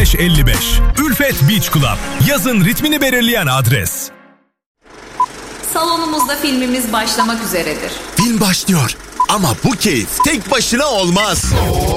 5555. Ülfet Beach Club. Yazın ritmini belirleyen adres. Salonumuzda filmimiz başlamak üzeredir. Film başlıyor ama bu keyif tek başına olmaz.